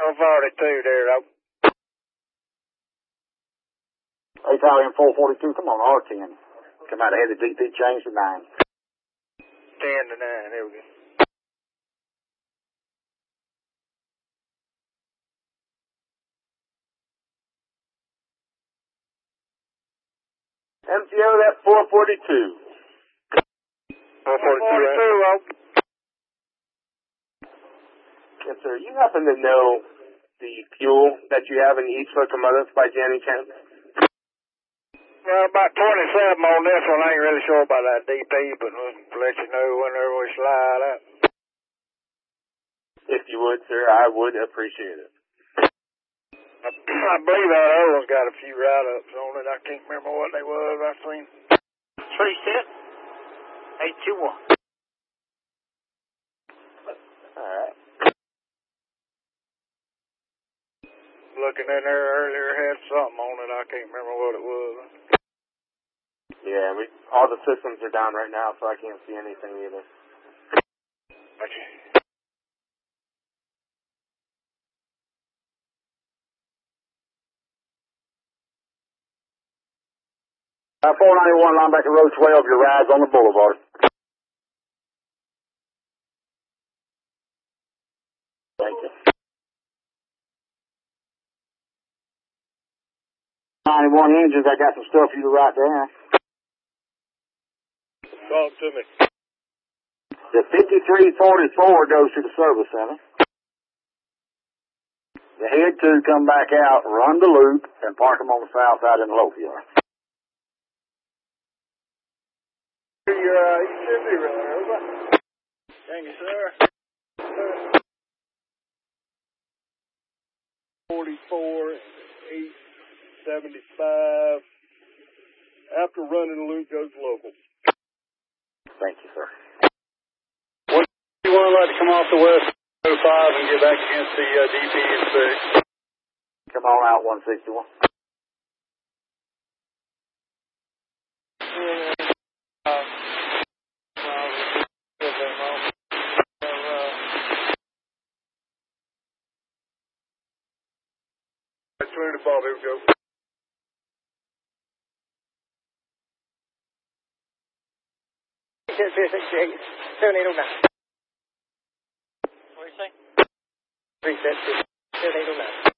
42 there, though. Italian 442, come on, R10. Come out ahead of the DP, change to 9. 10 to 9, there we go. MTO, that's 442. 442, right? Yes, sir. You happen to know the fuel that you have in each locomotive by any chance? Well, about 27 on this one. I ain't really sure about that DP, but we'll let you know whenever we slide up. If you would, sir, I would appreciate it. I believe that other one's got a few write-ups on it. I can't remember what they was. I seen 36 821. All right. Looking in there earlier, had something on it. I can't remember what it was. Yeah, all the systems are down right now, so I can't see anything either. Okay. 491 Linebacker Road 12, your ride's on the boulevard. Thank you. 91 engines, I got some stuff for you to write down. Talk to me. The 5344 goes to the service center. The head 2 come back out, run the loop, and park them on the south side in the loaf yard. You should be right over. Thank you, sir. 44 875. After running the loop goes local. Thank you, sir. What do you want to let it come off the west 05 and get back against the DP and 6? Come on out, 161. Turn the ball, there we go. What do you say? 376 7809.